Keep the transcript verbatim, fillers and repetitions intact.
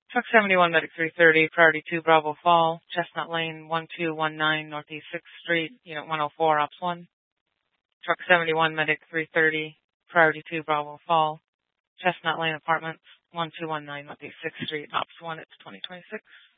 Truck seventy-one, Medic three thirty, Priority two, Bravo Fall, Chestnut Lane, one two one nine, Northeast sixth Street, Unit one oh four, Ops one. Truck seventy-one, Medic three thirty, Priority two, Bravo Fall, Chestnut Lane Apartments, one two one nine, Northeast sixth Street, Ops one, it's twenty twenty-six.